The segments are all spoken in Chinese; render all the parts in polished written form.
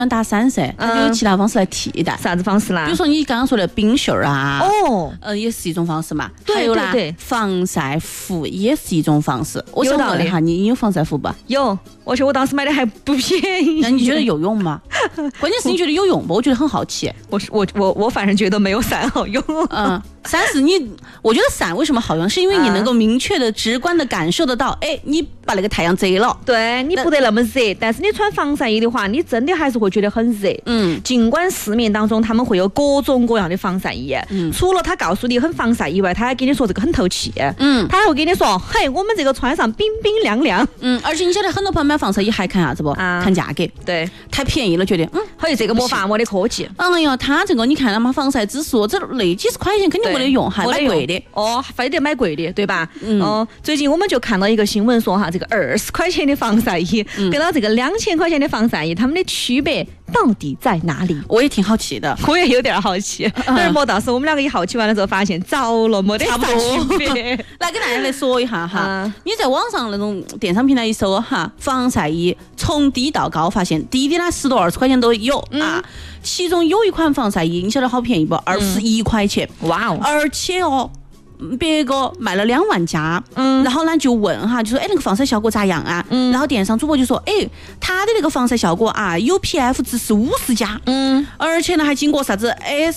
打伞噻，它就有其他方式来替代。 啥子方式啦？ 比如说你刚刚说的冰袖啊，也是一种方式嘛。还有啦，防晒服也是一种方式。我想问一下，你有防晒服吧？ 有，而且我当时买的还不便宜。 那你觉得有用吗？关键是你觉得有用不？我觉得很好奇。 我反正觉得没有伞好用。 伞是我觉得伞为什么好用？是因为你能够明确的、直观的感受得到，你把那个太阳遮了， 对你不得那么热。但是你穿防晒衣的话，你真的还是会觉得很热。尽管市面当中他们会有各种各样的防晒衣，除了他告诉你很防晒以外，他还给你说这个很透气。他还会给你说，嘿，我们这个穿上冰冰亮亮。 而且你晓得很多朋友买防晒衣还看啥子不？看价格。 对， 太便宜了，觉得还有这个没法的科技。 哎呀，他这个你看了吗？防晒指数这那几十块钱肯定没得用，还买贵的。 非得买贵的，对吧？最近我们就看到一个新闻说哈，这个20块钱的防晒衣跟到这个2000块钱的防晒衣，它们的区别到底在哪里？ 我也挺好奇的， 我也有点好奇。但是莫到时我们两个一好奇完了之后，发现糟了，没得啥区别。 来跟大家来说一下哈，你在网上那种电商平台一搜哈，防晒衣从低到高，发现低的呢10多20块钱都有啊。其中有一款防晒衣，你晓得好便宜不？21块钱。 哇哦！ 而且别个卖了2万加，然后呢就问哈，就说那个防晒效果咋样啊？然后电商主播就说，他的那个防晒效果啊，UPF 值是50加，而且呢还经过啥子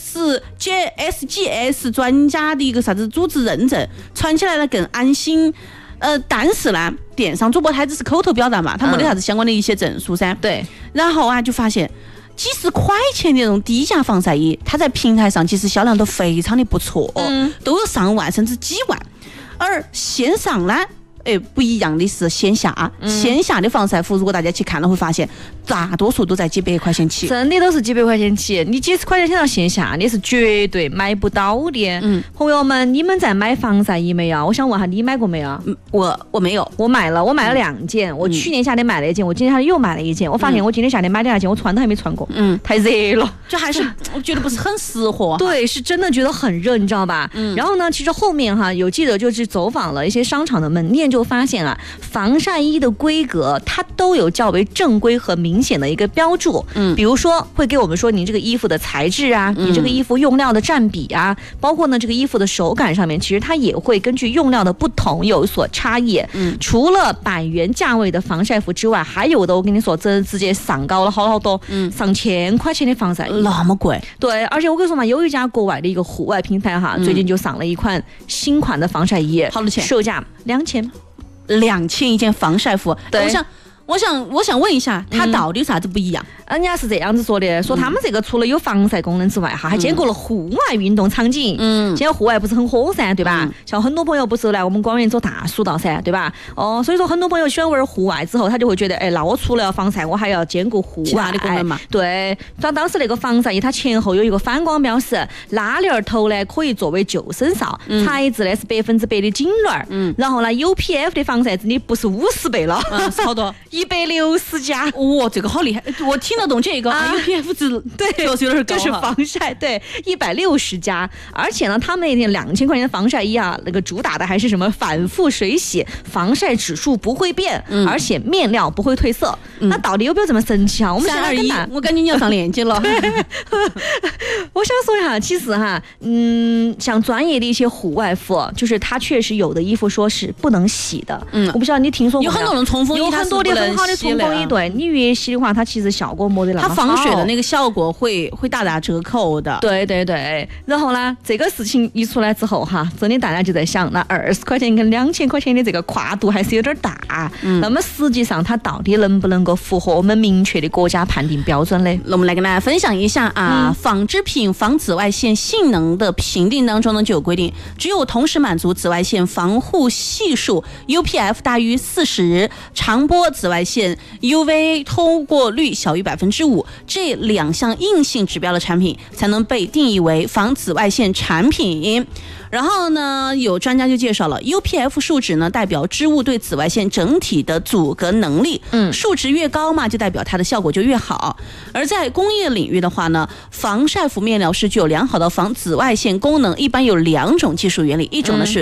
SGS 专家的一个啥子组织认证，穿起来呢更安心。但是呢，电商主播他只是口头表达嘛，他没得啥子相关的一些证书噻。 对， 然后啊就发现几十块钱的那种低价防晒衣，它在平台上其实销量都非常的不错，都有上万甚至几万。而线上呢，不一样的是线下，线下的防晒服，如果大家去看了会发现，大多数都在几百块钱起， 真的都是几百块钱起。你几十块钱到线下，你是绝对买不到的。朋友们，你们在买防晒衣没有？我想问下你买过没有？ 我没有， 我买了2件。我去年夏天买了1件，我今年夏天又买了1件。我发现我今年夏天买的那件，我穿都还没穿过，太热了， 就还是我觉得不是很适合。 对，是真的觉得很热，你知道吧？然后呢，其实后面哈有记者就是走访了一些商场的门店，就发现啊，防晒衣的规格它都有较为正规和明显的一个标注。比如说会给我们说你这个衣服的材质啊，你这个衣服用料的占比啊，包括呢这个衣服的手感上面，其实它也会根据用料的不同有所差异。除了100元价位的防晒服之外，还有的我跟你说，这直接上高了好多，上1000块钱的防晒衣， 那么贵。 对，而且我跟你说嘛，有一家国外的一个户外品牌哈，最近就上了一款新款的防晒衣， 好多钱？ 售价2000 一件防晒服。对，我想问一下，它到底有啥子不一样？ 人家是这样子说的，说他们这个除了有防晒功能之外哈，还兼顾了户外运动场景。现在户外不是很火噻，对吧？像很多朋友不是来我们公园走大速道噻，对吧？所以说很多朋友选玩户外之后，他就会觉得，那我除了要防晒，我还要兼顾户外的功能嘛。 对，当时那个防晒衣它前后有一个反光标识，拉链头呢可以作为救生哨，材质呢是100%的锦纶，然后呢 UPF 的防晒值你不是50倍了， 是好多 160加。 哇，这个好厉害！我听得懂这个UPF 值， 对， 就是有点高， 就是防晒，对，160加。而且呢，他们那件2000块钱的防晒衣啊，那个主打的还是什么反复水洗，防晒指数不会变，而且面料不会褪色。那到底有没有这么神奇啊？我们 321，我感觉你要上链接了。 我想说一下，其实哈，像专业的一些户外服，就是它确实有的衣服说是不能洗的。我不知道你听说过没有？ 有很多人冲锋衣， 有很多的很好的冲锋衣，对，你越洗的话，它其实效果没得那么好。 它防水的那个效果会大折扣的。 对对对。然后呢，这个事情一出来之后哈，真的大家就在想，那20块钱跟2000块钱的这个跨度还是有点大。那么实际上它到底能不能够符合我们明确的国家判定标准呢？ 那我们来跟大家分享一下啊，纺织品防紫外线性能的评定当中呢就有规定，只有同时满足紫外线防护系数 UPF 大于40，长波紫外线 UVA 通过率小于5%，这2项硬性指标的产品才能被定义为防紫外线产品。然后呢，有专家就介绍了 UPF 数值呢，代表织物对紫外线整体的阻隔能力，数值越高嘛，就代表它的效果就越好。而在工业领域的话呢，防晒服面料是具有良好的防紫外线功能，一般有2种技术原理，一种呢是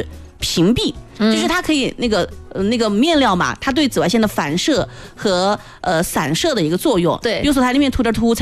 屏蔽，就是它可以那个面料嘛，它对紫外线的反射和散射的一个作用。 对， 比如说它里面涂点涂层。